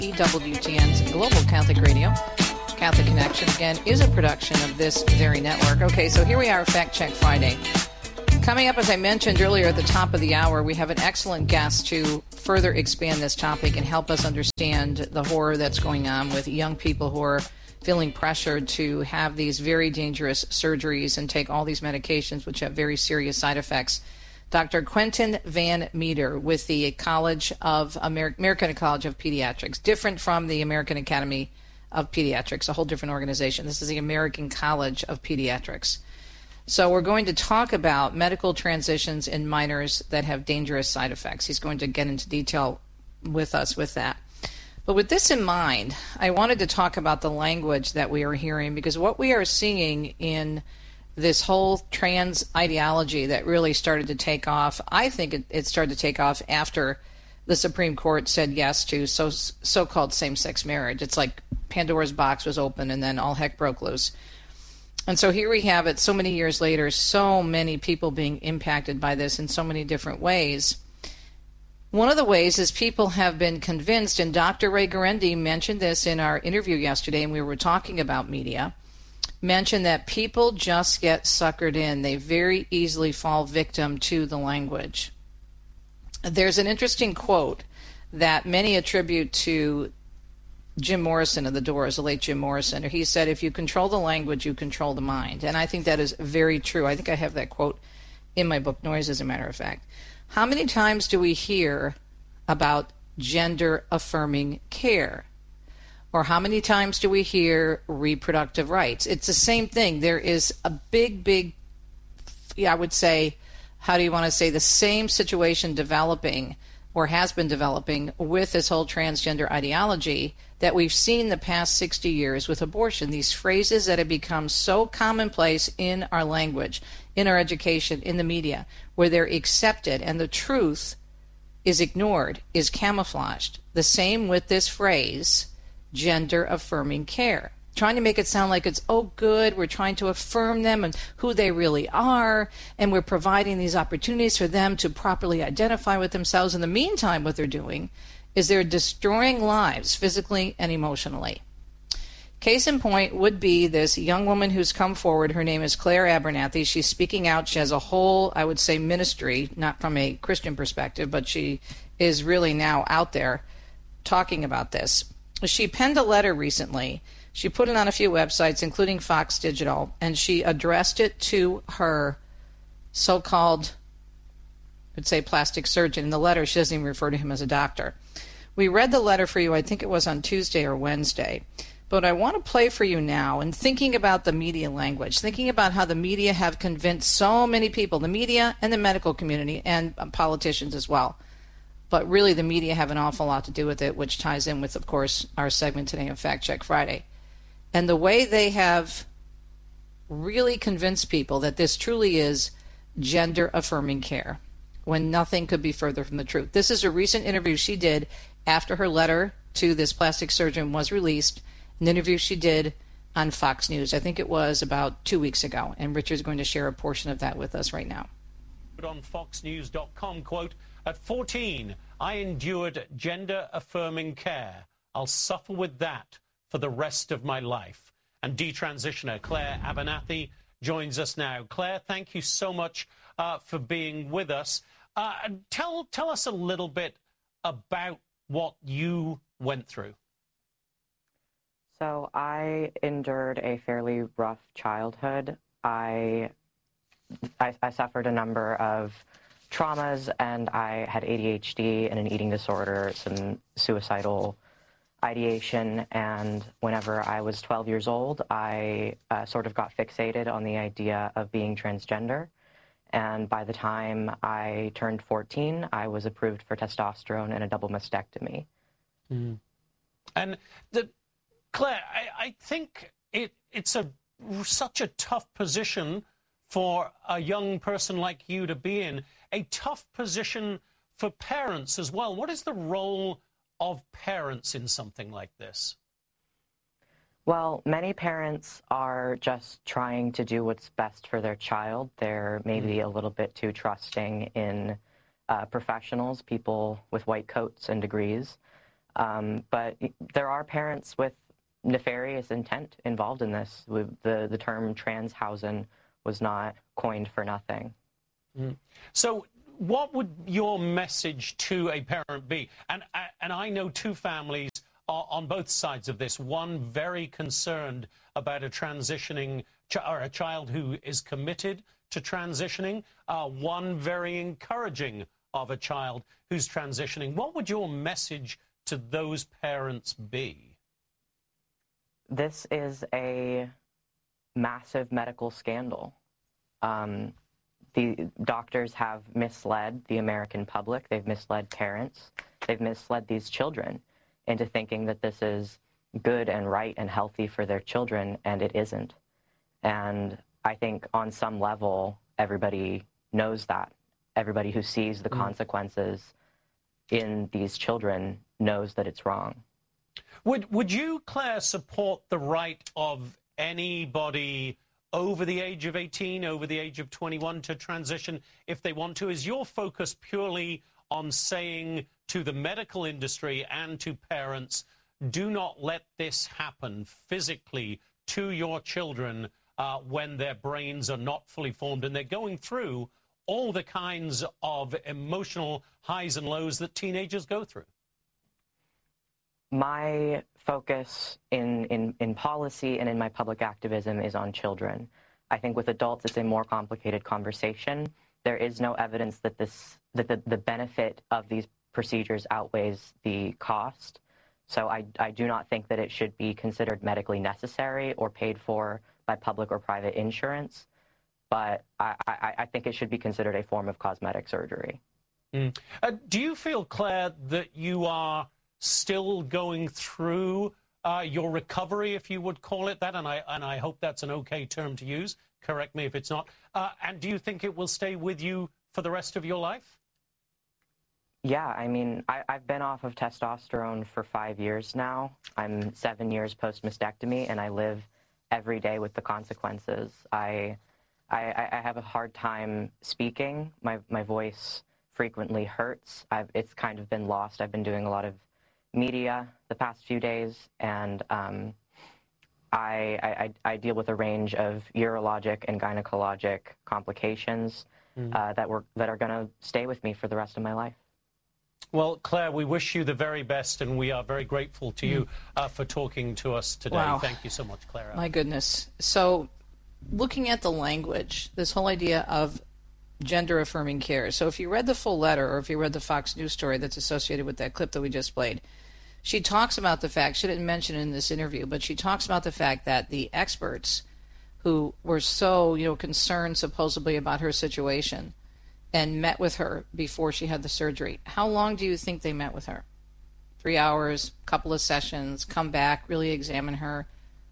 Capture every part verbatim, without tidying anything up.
E W T N's Global Catholic Radio. Catholic Connection, again, is a production of this very network. Okay, so here we are, Fact Check Friday. Coming up, as I mentioned earlier at the top of the hour, we have an excellent guest to further expand this topic and help us understand the horror that's going on with young people who are feeling pressured to have these very dangerous surgeries and take all these medications which have very serious side effects. Doctor Quentin Van Meter with the College of Amer- American College of Pediatrics, different from the American Academy of Pediatrics, a whole different organization. This is the American College of Pediatrics. So we're going to talk about medical transitions in minors that have dangerous side effects. He's going to get into detail with us with that. But with this in mind, I wanted to talk about the language that we are hearing, because what we are seeing in this whole trans ideology that really started to take off, I think it, it started to take off after the Supreme Court said yes to so, so-called same-sex marriage. It's like Pandora's box was open and then all heck broke loose. And so here we have it so many years later, so many people being impacted by this in so many different ways. One of the ways is people have been convinced, and Doctor Ray Guarendi mentioned this in our interview yesterday, and we were talking about media, mentioned that people just get suckered in. They very easily fall victim to the language. There's an interesting quote that many attribute to Jim Morrison of the Doors, the late Jim Morrison. He said, if you control the language, you control the mind. And I think that is very true. I think I have that quote in my book, Noise, as a matter of fact. How many times do we hear about gender-affirming care? Or how many times do we hear reproductive rights? It's the same thing. There is a big, big, I would say, how do you want to say, the same situation developing or has been developing with this whole transgender ideology that we've seen the past sixty years with abortion. These phrases that have become so commonplace in our language, in our education, in the media, where they're accepted and the truth is ignored, is camouflaged. The same with this phrase, gender-affirming care. Trying to make it sound like it's, oh, good, we're trying to affirm them and who they really are, and we're providing these opportunities for them to properly identify with themselves. In the meantime, what they're doing is they're destroying lives physically and emotionally. Case in point would be this young woman who's come forward. Her name is Claire Abernathy. She's speaking out. She has a whole, I would say, ministry, not from a Christian perspective, but she is really now out there talking about this. She penned a letter recently. She put it on a few websites, including Fox Digital, and she addressed it to her so-called, I'd say, plastic surgeon. In the letter, she doesn't even refer to him as a doctor. We read the letter for you, I think it was on Tuesday or Wednesday. But I want to play for you now, and thinking about the media language, thinking about how the media have convinced so many people, the media and the medical community and politicians as well. But really the media have an awful lot to do with it, which ties in with, of course, our segment today of Fact Check Friday. And the way they have really convinced people that this truly is gender-affirming care, when nothing could be further from the truth. This is a recent interview she did after her letter to this plastic surgeon was released, an interview she did on Fox News. I think it was about two weeks ago, and Richard's going to share a portion of that with us right now. On fox news dot com, quote, at fourteen, I endured gender-affirming care. I'll suffer with that for the rest of my life. And detransitioner Claire Abernathy joins us now. Claire, thank you so much uh, for being with us. Uh, tell, tell us a little bit about what you went through. So I endured a fairly rough childhood. I, I, I suffered a number of traumas, and I had A D H D and an eating disorder, some suicidal ideation, and whenever I was twelve years old, I uh, sort of got fixated on the idea of being transgender. And by the time I turned fourteen, I was approved for testosterone and a double mastectomy. Mm. And the, Claire, I, I think it, it's a such a tough position for a young person like you to be in, a tough position for parents as well. What is the role of parents in something like this? Well, many parents are just trying to do what's best for their child. They're maybe mm. a little bit too trusting in uh, professionals, people with white coats and degrees. Um, but there are parents with nefarious intent involved in this. The, the term Transhausen was not coined for nothing. Mm. So what would your message to a parent be? And, and I know two families on both sides of this, one very concerned about a transitioning ch- or a child who is committed to transitioning, uh, one very encouraging of a child who's transitioning. What would your message to those parents be? This is a massive medical scandal. Um, the doctors have misled the American public. They've misled parents. They've misled these children into thinking that this is good and right and healthy for their children, and it isn't. And I think on some level, everybody knows that. Everybody who sees the mm. consequences in these children knows that it's wrong. Would would you, Claire, support the right of anybody over the age of eighteen, over the age of twenty-one to transition if they want to? Is your focus purely on saying to the medical industry and to parents, do not let this happen physically to your children uh, when their brains are not fully formed and they're going through all the kinds of emotional highs and lows that teenagers go through? My focus in, in, in policy and in my public activism is on children. I think with adults, it's a more complicated conversation. There is no evidence that this that the, the benefit of these procedures outweighs the cost. So I, I do not think that it should be considered medically necessary or paid for by public or private insurance. But I, I, I think it should be considered a form of cosmetic surgery. Mm. Uh, do you feel, Claire, that you are still going through uh, your recovery, if you would call it that? And I, and I hope that's an okay term to use. Correct me if it's not. Uh, and do you think it will stay with you for the rest of your life? Yeah, I mean, I, I've been off of testosterone for five years now. I'm seven years post-mastectomy, and I live every day with the consequences. I, I, I have a hard time speaking. My, my voice frequently hurts. I've, it's kind of been lost. I've been doing a lot of media the past few days, and um, I, I, I deal with a range of urologic and gynecologic complications mm. uh, that, were, that are going to stay with me for the rest of my life. Well, Claire, we wish you the very best, and we are very grateful to you uh, for talking to us today. Wow. Thank you so much, Claire. My goodness. So looking at the language, this whole idea of gender-affirming care. So if you read the full letter, or if you read the Fox News story that's associated with that clip that we just played, she talks about the fact, she didn't mention it in this interview, but she talks about the fact that the experts who were so, you know, concerned supposedly about her situation and met with her before she had the surgery. How long do you think they met with her? Three hours, couple of sessions, come back, really examine her.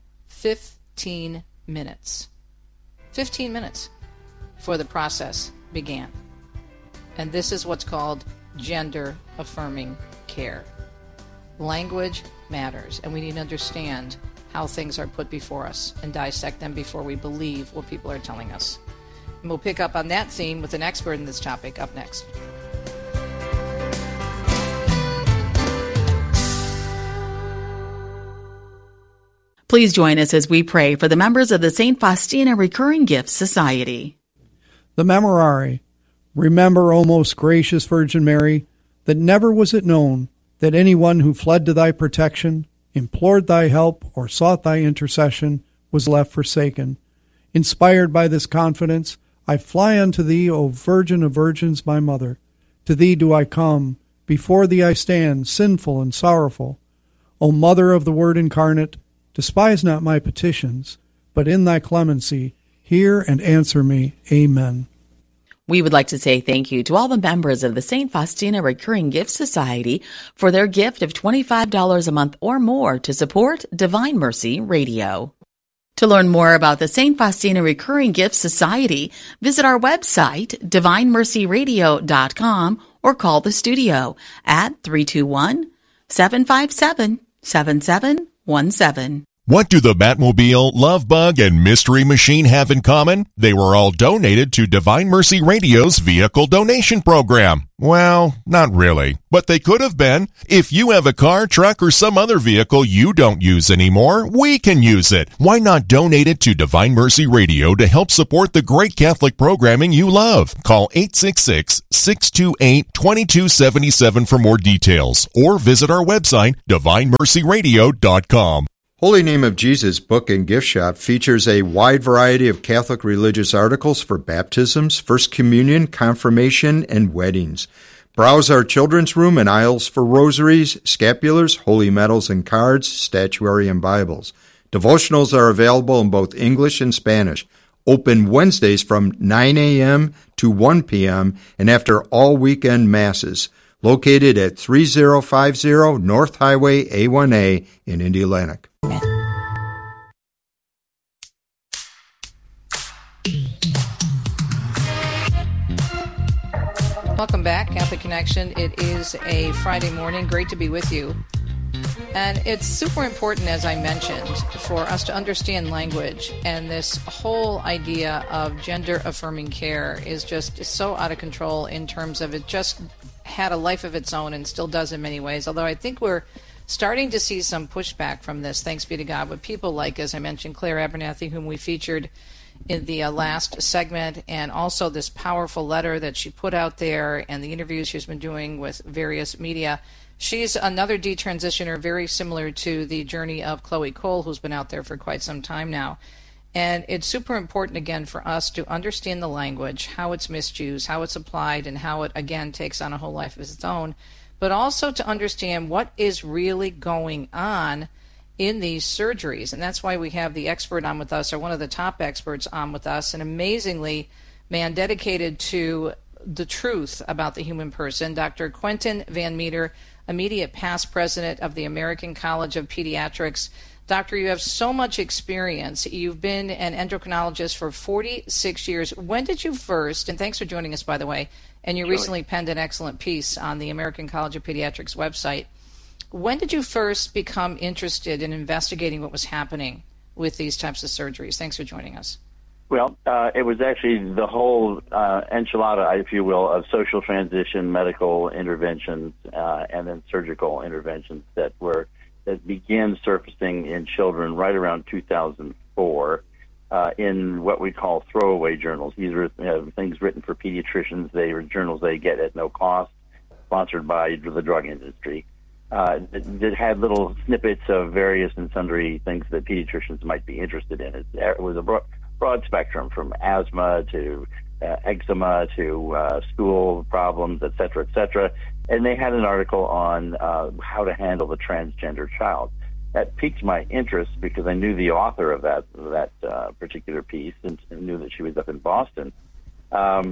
Fifteen minutes. Fifteen minutes before the process began. And this is what's called gender-affirming care. Language matters, and we need to understand how things are put before us and dissect them before we believe what people are telling us. And we'll pick up on that theme with an expert in this topic up next. Please join us as we pray for the members of the Saint Faustina Recurring Gifts Society. The Memorare. Remember, O most gracious Virgin Mary, that never was it known that anyone who fled to thy protection, implored thy help, or sought thy intercession was left forsaken. Inspired by this confidence, I fly unto thee, O Virgin of Virgins, my Mother. To thee do I come, before thee I stand, sinful and sorrowful. O Mother of the Word incarnate, despise not my petitions, but in thy clemency hear and answer me. Amen. We would like to say thank you to all the members of the Saint Faustina Recurring Gift Society for their gift of twenty-five dollars a month or more to support Divine Mercy Radio. To learn more about the Saint Faustina Recurring Gift Society, visit our website, divine mercy radio dot com, or call the studio at three two one, seven five seven, seven seven one seven. What do the Batmobile, Love Bug, and Mystery Machine have in common? They were all donated to Divine Mercy Radio's vehicle donation program. Well, not really, but they could have been. If you have a car, truck, or some other vehicle you don't use anymore, we can use it. Why not donate it to Divine Mercy Radio to help support the great Catholic programming you love? Call eight six six, six two eight, two two seven seven for more details, or visit our website, divine mercy radio dot com. Holy Name of Jesus Book and Gift Shop features a wide variety of Catholic religious articles for baptisms, First Communion, confirmation, and weddings. Browse our children's room and aisles for rosaries, scapulars, holy medals and cards, statuary, and Bibles. Devotionals are available in both English and Spanish. Open Wednesdays from nine a.m. to one p.m. and after all weekend masses. Located at thirty fifty North Highway A one A in Indiana. Welcome back, Catholic Connection. It is a Friday morning. Great to be with you. And it's super important, as I mentioned, for us to understand language. And this whole idea of gender-affirming care is just so out of control in terms of it just had a life of its own and still does in many ways. Although I think we're starting to see some pushback from this, thanks be to God, with people like, as I mentioned, Claire Abernathy, whom we featured in the uh, last segment, and also this powerful letter that she put out there and the interviews she's been doing with various media. She's another detransitioner very similar to the journey of Chloe Cole, who's been out there for quite some time now. And it's super important, again, for us to understand the language, how it's misused, how it's applied, and how it, again, takes on a whole life of its own, but also to understand what is really going on in these surgeries. And that's why we have the expert on with us, or one of the top experts on with us, an amazingly man dedicated to the truth about the human person, Doctor Quentin Van Meter, immediate past president of the American College of Pediatrics. Doctor, you have so much experience. You've been an endocrinologist for forty-six years. When did you first, and thanks for joining us, by the way, and you sure. recently penned an excellent piece on the American College of Pediatrics website. When did you first become interested in investigating what was happening with these types of surgeries? Thanks for joining us. Well, uh, it was actually the whole uh, enchilada, if you will, of social transition, medical interventions, uh, and then surgical interventions that were that began surfacing in children right around two thousand four uh, in what we call throwaway journals. These are uh, things written for pediatricians. They are journals they get at no cost, sponsored by the drug industry. Uh, that, that had little snippets of various and sundry things that pediatricians might be interested in. It, it was a broad, broad spectrum, from asthma to uh, eczema to uh, stool problems, et cetera, et cetera. And they had an article on uh, how to handle the transgender child. That piqued my interest because I knew the author of that that uh, particular piece and, and knew that she was up in Boston. Um,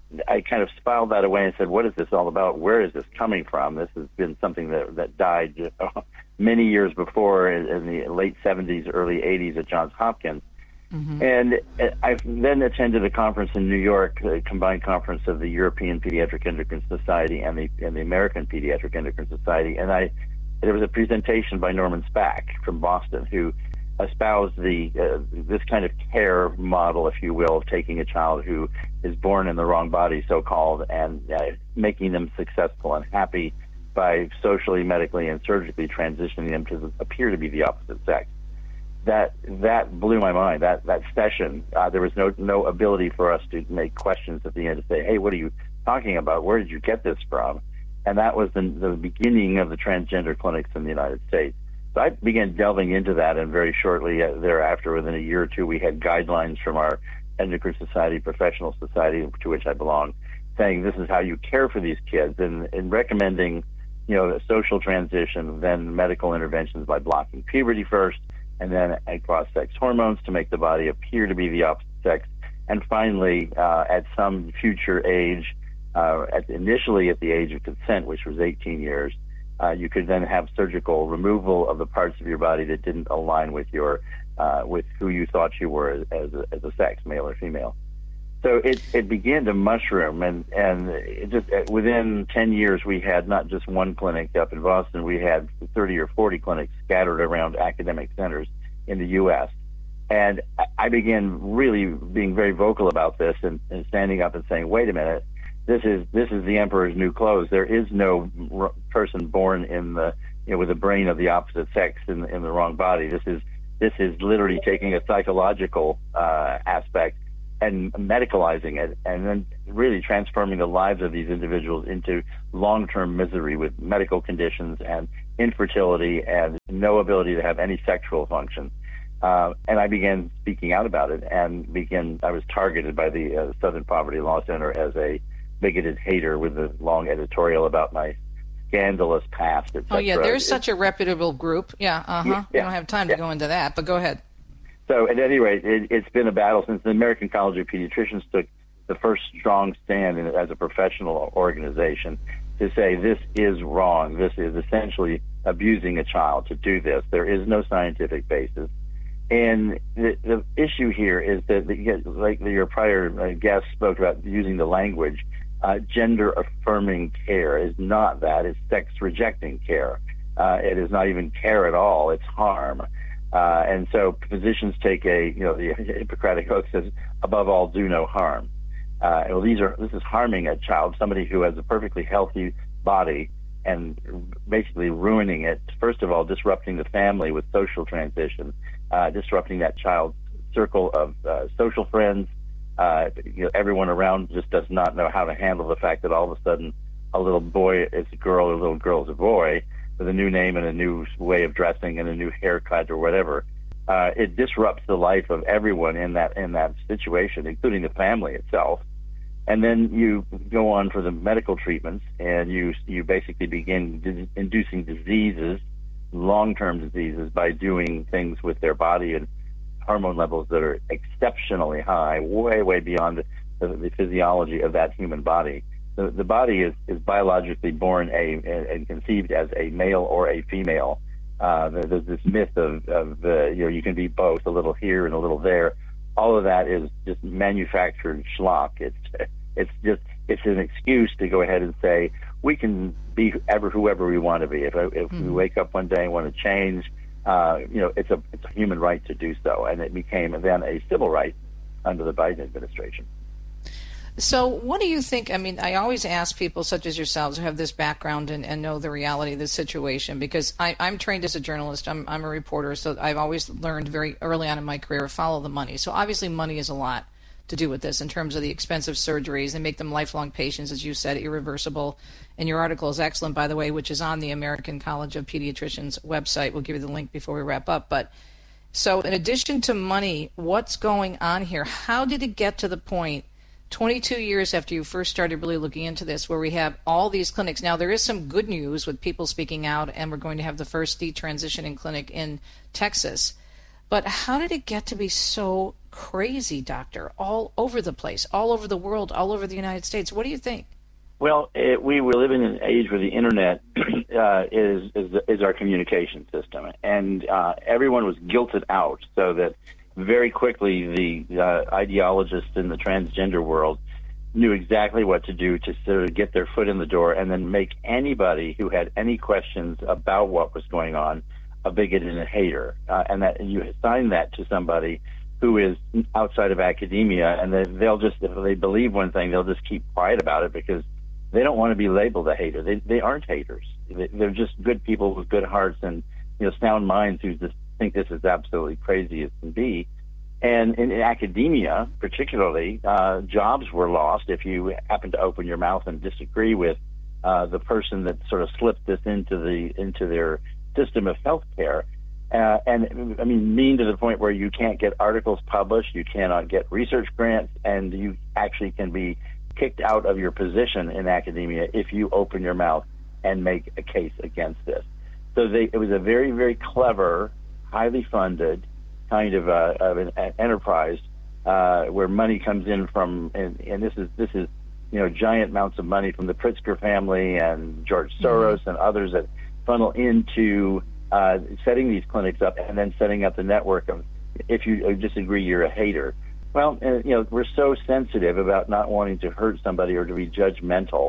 I kind of filed that away and said, what is this all about? Where is this coming from? This has been something that, that died many years before, in, in the late seventies, early eighties at Johns Hopkins. Mm-hmm. And I then attended a conference in New York, a combined conference of the European Pediatric Endocrine Society and the, and the American Pediatric Endocrine Society. And I, there was a presentation by Norman Spack from Boston, who espoused the uh, this kind of care model, if you will, of taking a child who is born in the wrong body, so-called, and uh, making them successful and happy by socially, medically, and surgically transitioning them to appear to be the opposite sex. That that blew my mind. That that session, uh, there was no no ability for us to make questions at the end to say, "Hey, what are you talking about? Where did you get this from?" And that was the, the beginning of the transgender clinics in the United States. So I began delving into that, and very shortly thereafter, within a year or two, we had guidelines from our Endocrine Society, Professional Society, to which I belong, saying this is how you care for these kids, and, and recommending, you know, a social transition, then medical interventions by blocking puberty first, and then cross-sex hormones to make the body appear to be the opposite sex, and finally, uh, at some future age, uh, at initially at the age of consent, which was eighteen years, Uh, you could then have surgical removal of the parts of your body that didn't align with your uh, with who you thought you were as, as, a, as a sex, male or female. So it, it began to mushroom, and and it just within ten years we had not just one clinic up in Boston. We had thirty or forty clinics scattered around academic centers in the U S And I began really being very vocal about this and, and standing up and saying, wait a minute, this is this is the emperor's new clothes. There is no r- person born in the you know with a brain of the opposite sex in, in the wrong body. This is this is literally taking a psychological uh, aspect and medicalizing it, and then really transforming the lives of these individuals into long-term misery with medical conditions and infertility and no ability to have any sexual function. Uh, and I began speaking out about it, and began. I was targeted by the uh, Southern Poverty Law Center as a bigoted hater with a long editorial about my scandalous past, et cetera. Oh, yeah, there's such a reputable group. Yeah, uh-huh. Yeah, we don't have time yeah. to go into that, but go ahead. So at any rate, it, it's been a battle since the American College of Pediatricians took the first strong stand in, as a professional organization to say this is wrong. This is essentially abusing a child to do this. There is no scientific basis. And the, the issue here is that, the, like your prior guest spoke about using the language, uh, gender-affirming care is not that. It's sex-rejecting care. Uh, it is not even care at all. It's harm. Uh, and so physicians take a, you know, the Hippocratic Oath says, above all, do no harm. Uh, well, these are, this is harming a child, somebody who has a perfectly healthy body, and basically ruining it. First of all, disrupting the family with social transition, uh, disrupting that child's circle of uh, social friends. Uh, you know, everyone around just does not know how to handle the fact that all of a sudden a little boy is a girl or a little girl is a boy, with a new name and a new way of dressing and a new haircut or whatever. Uh, it disrupts the life of everyone in that in that situation, including the family itself. And then you go on for the medical treatments, and you you basically begin d- inducing diseases, long-term diseases, by doing things with their body and hormone levels that are exceptionally high, way, way beyond the, the physiology of that human body. The, the body is, is biologically born a, a, and conceived as a male or a female. Uh, there's this myth of, of uh, you know, you can be both, a little here and a little there. All of that is just manufactured schlock. It's it's just it's an excuse to go ahead and say we can be ever whoever we want to be. If if mm-hmm. we wake up one day and want to change, uh, you know, it's a it's a human right to do so, and it became then a civil right under the Biden administration. So what do you think? I mean, I always ask people such as yourselves who have this background and, and know the reality of the situation, because I, I'm trained as a journalist. I'm, I'm a reporter, so I've always learned very early on in my career, follow the money. So obviously money is a lot to do with this in terms of the expensive surgeries. They make them lifelong patients, as you said, irreversible. And your article is excellent, by the way, which is on the American College of Pediatricians website. We'll give you the link before we wrap up. But so in addition to money, what's going on here? How did it get to the point twenty-two years after you first started really looking into this, where we have all these clinics? Now, there is some good news with people speaking out, and we're going to have the first detransitioning clinic in Texas. But how did it get to be so crazy, doctor, all over the place, all over the world, all over the United States? What do you think? Well, it, we were living in an age where the internet uh, is, is is our communication system, and uh, everyone was guilted out, so that very quickly the uh, ideologists in the transgender world knew exactly what to do to sort of get their foot in the door and then make anybody who had any questions about what was going on a bigot and a hater. Uh, and that you assign that to somebody who is outside of academia, and they, they'll just, if they believe one thing, they'll just keep quiet about it because they don't want to be labeled a hater. They they aren't haters. They, they're just good people with good hearts and, you know, sound minds who just think this is absolutely crazy as can be. And in, in academia, particularly, uh, jobs were lost if you happen to open your mouth and disagree with uh, the person that sort of slipped this into the into their system of health care. Uh, and I mean, mean to the point where you can't get articles published, you cannot get research grants, and you actually can be kicked out of your position in academia if you open your mouth and make a case against this. So they, it was a very, very clever, highly funded kind of, uh, of an, an enterprise uh, where money comes in from, and, and this is this is you know giant amounts of money from the Pritzker family and George Soros mm-hmm. and others that funnel into uh, setting these clinics up and then setting up the network of, if you disagree, you're a hater. Well, uh, you know, we're so sensitive about not wanting to hurt somebody or to be judgmental. Uh,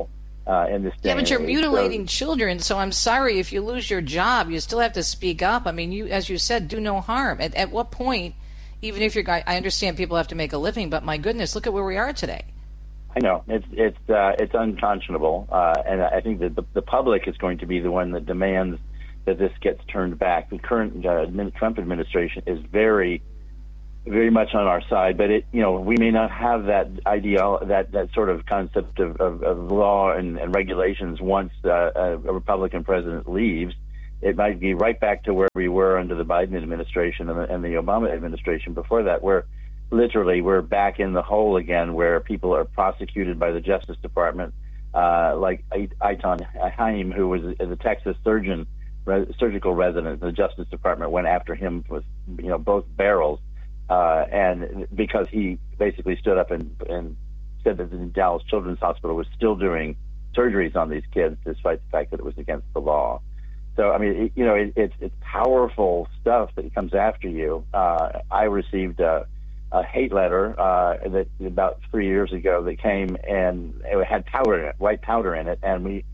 uh, in this day. Yeah, but you're and age. mutilating So, children, so I'm sorry if you lose your job, you still have to speak up. I mean, you, as you said, do no harm. At, at what point, even if you're, I understand people have to make a living, but my goodness, look at where we are today. I know it's it's uh, it's unconscionable, uh, and I think that the, the public is going to be the one that demands that this gets turned back. The current uh, Trump administration is very, very much on our side, but it you know we may not have that ideal that, that sort of concept of, of, of law and, and regulations once uh, a Republican president leaves. It might be right back to where we were under the Biden administration and the, and the Obama administration before that, where literally we're back in the hole again, where people are prosecuted by the Justice Department, uh, like Eitan Haim, who was the Texas surgeon, re- surgical resident. The Justice Department went after him with, you know, both barrels, uh, and because he basically stood up and, and said that the Dallas Children's Hospital was still doing surgeries on these kids, despite the fact that it was against the law. So, I mean, it, you know, it, it's it's powerful stuff that comes after you. Uh, I received a a hate letter uh, that about three years ago that came, and it had powder in it, white powder in it, and we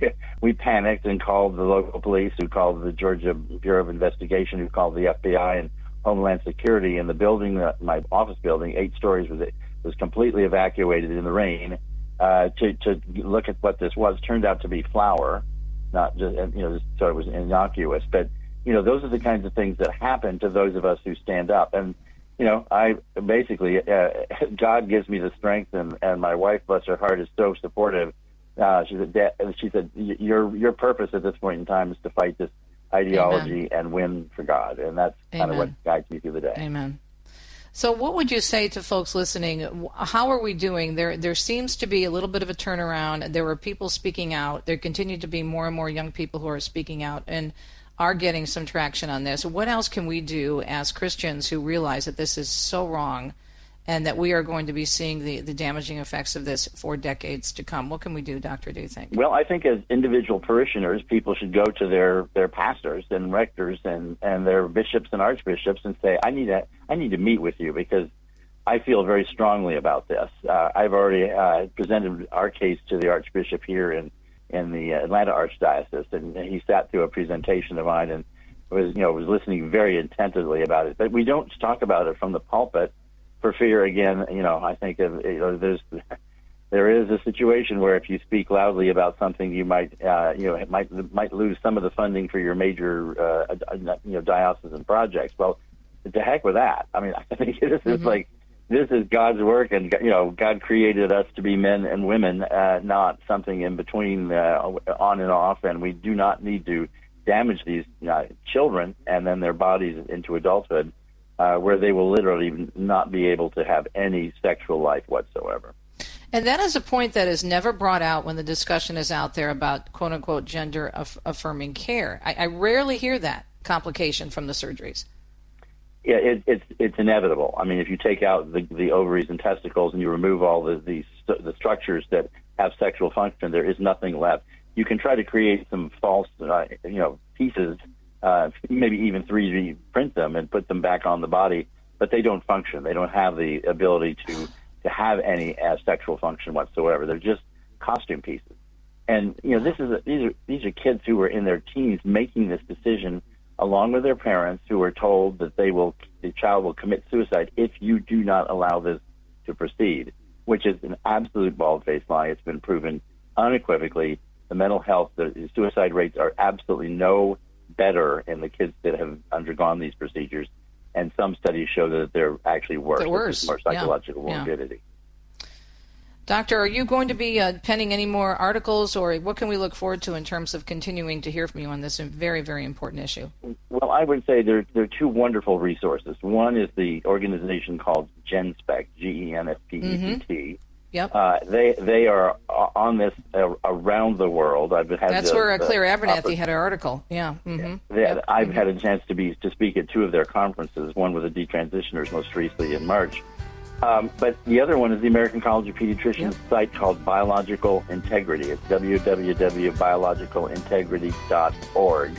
we panicked and called the local police, who called the Georgia Bureau of Investigation, who called the F B I and Homeland Security. And the building, uh, my office building, eight stories, was was completely evacuated in the rain uh, to to look at what this was. Turned out to be flour, not just you know, so it was innocuous. But you know, those are the kinds of things that happen to those of us who stand up. And you know, I basically, uh, God gives me the strength, and, and my wife, bless her heart, is so supportive. Uh, she said, Dad, she said, your your purpose at this point in time is to fight this ideology Amen. And win for God, and that's Amen. Kind of what guides me through the day. Amen. So, what would you say to folks listening? How are we doing? There, there seems to be a little bit of a turnaround. There are people speaking out. There continue to be more and more young people who are speaking out, and are getting some traction on this. What else can we do as Christians who realize that this is so wrong and that we are going to be seeing the, the damaging effects of this for decades to come? What can we do, Doctor, do you think? Well, I think as individual parishioners, people should go to their, their pastors and rectors and, and their bishops and archbishops and say, I need to, I need to meet with you because I feel very strongly about this. Uh, I've already uh, presented our case to the archbishop here in in the Atlanta Archdiocese, and he sat through a presentation of mine and was, you know, was listening very attentively about it. But we don't talk about it from the pulpit for fear, again, you know, I think of, you know, there's, there is a situation where if you speak loudly about something, you might, uh, you know, it might, might lose some of the funding for your major, uh, you know, diocesan projects. Well, to heck with that. I mean, I think this is mm-hmm. like, this is God's work, and you know, God created us to be men and women, uh, not something in between, uh, on and off. And we do not need to damage these uh, children and then their bodies into adulthood, uh, where they will literally not be able to have any sexual life whatsoever. And that is a point that is never brought out when the discussion is out there about quote unquote gender aff- affirming care. I, I rarely hear that complication from the surgeries. Yeah, it, it's it's inevitable. I mean, if you take out the, the ovaries and testicles and you remove all the, the the structures that have sexual function, there is nothing left. You can try to create some false, uh, you know, pieces, uh, maybe even three D print them and put them back on the body, but they don't function. They don't have the ability to to have any uh, sexual function whatsoever. They're just costume pieces. And you know, this is a, these are these are kids who are in their teens making this decision, along with their parents, who are told that they will, the child will commit suicide if you do not allow this to proceed, which is an absolute bald-faced lie. It's been proven unequivocally. The mental health, the suicide rates are absolutely no better in the kids that have undergone these procedures, and some studies show that they're actually worse. They're worse. More psychological yeah. morbidity. Yeah. Doctor, are you going to be uh, penning any more articles, or what can we look forward to in terms of continuing to hear from you on this very, very important issue? Well, I would say there, there are two wonderful resources. One is the organization called GenSpect, G E N S P E C T. Mm-hmm. Yep. Uh, they they are on this uh, around the world. I've had That's the, where uh, Claire the, Abernathy had an article. Yeah. Mm-hmm. yeah. They, yep. I've mm-hmm. had a chance to be to speak at two of their conferences. One with the detransitioners most recently in March. Um, but the other one is the American College of Pediatricians yep. site called Biological Integrity. It's w w w dot biological integrity dot org.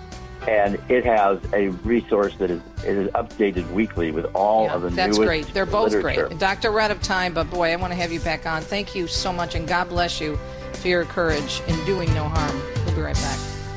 And it has a resource that is it is updated weekly with all yeah, of the that's newest great. They're both literature. great. Doctor, we're out of time, but boy, I want to have you back on. Thank you so much, and God bless you fear, courage in doing no harm. We'll be right back.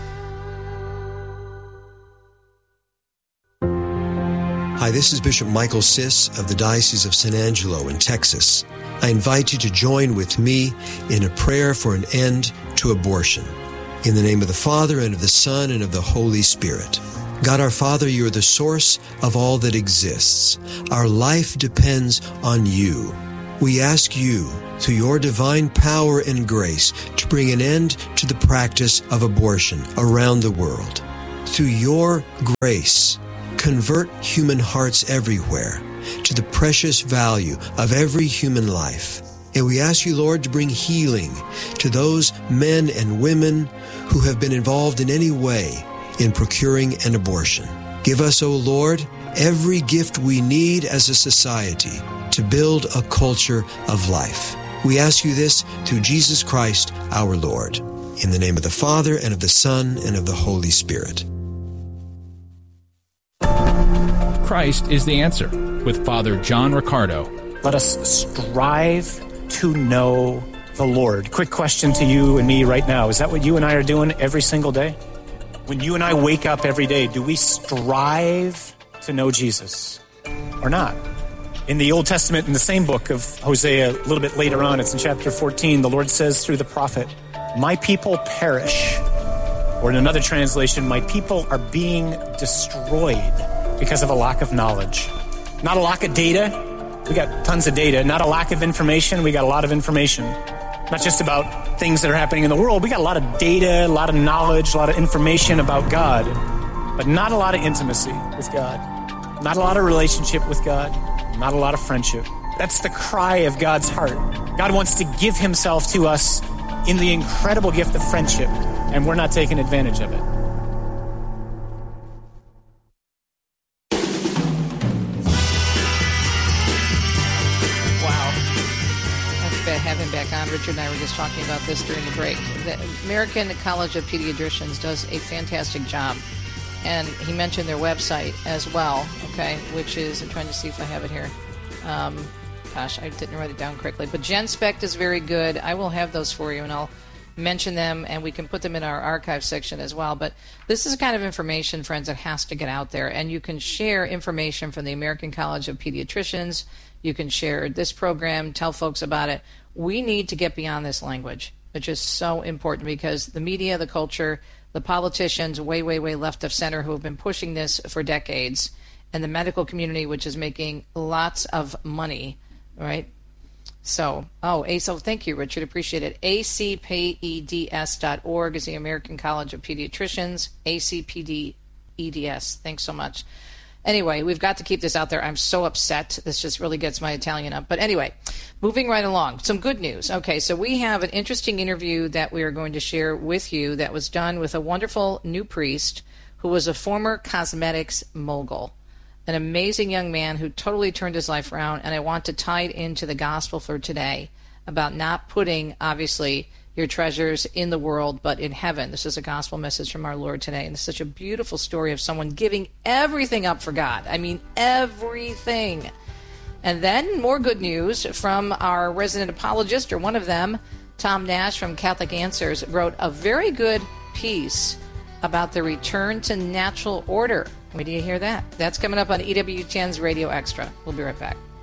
Hi, this is Bishop Michael Siss of the Diocese of San Angelo in Texas. I invite you to join with me in a prayer for an end to abortion. In the name of the Father, and of the Son, and of the Holy Spirit. God our Father, you are the source of all that exists. Our life depends on you. We ask you, through your divine power and grace, to bring an end to the practice of abortion around the world. Through your grace, convert human hearts everywhere to the precious value of every human life. And we ask you, Lord, to bring healing to those men and women who have been involved in any way in procuring an abortion. Give us, O Lord, every gift we need as a society to build a culture of life. We ask you this through Jesus Christ, our Lord. In the name of the Father, and of the Son, and of the Holy Spirit. Christ is the Answer with Father John Riccardo. Let us strive to know the Lord. Quick question to you and me right now. Is that what you and I are doing every single day? When you and I wake up every day, do we strive to know Jesus or not? In the Old Testament, in the same book of Hosea, a little bit later on, it's in chapter fourteen, the Lord says through the prophet, "My people perish." Or in another translation, "My people are being destroyed because of a lack of knowledge." Not a lack of data. We got tons of data. Not a lack of information. We got a lot of information. Not just about things that are happening in the world. We got a lot of data, a lot of knowledge, a lot of information about God, but not a lot of intimacy with God. Not a lot of relationship with God. Not a lot of friendship. That's the cry of God's heart. God wants to give himself to us in the incredible gift of friendship, and we're not taking advantage of it. Have him back on. Richard and I were just talking about this during the break. The American College of Pediatricians does a fantastic job, and he mentioned their website as well, okay, which is, I'm trying to see if I have it here. Um, gosh, I didn't write it down correctly, but GenSpect is very good. I will have those for you, and I'll mention them, and we can put them in our archive section as well. But this is the kind of information, friends, that has to get out there, and you can share information from the American College of Pediatricians. You can share this program, tell folks about it. We need to get beyond this language, which is so important, because the media, the culture, the politicians way, way, way left of center who have been pushing this for decades, and the medical community, which is making lots of money, right? So, oh, A C, oh, thank you, Richard. Appreciate it. A C P E D S dot org is the American College of Pediatricians. A C P D E D S. Thanks so much. Anyway, we've got to keep this out there. I'm so upset. This just really gets my Italian up. But anyway, moving right along. Some good news. Okay, so we have an interesting interview that we are going to share with you that was done with a wonderful new priest who was a former cosmetics mogul. An amazing young man who totally turned his life around, and I want to tie it into the gospel for today about not putting, obviously, your treasures in the world, but in heaven. This is a gospel message from our Lord today, and it's such a beautiful story of someone giving everything up for God. I mean, everything. And then more good news from our resident apologist, or one of them, Tom Nash from Catholic Answers, wrote a very good piece about the return to natural order. Wait till you hear that. That's coming up on E W T N's Radio Extra. We'll be right back.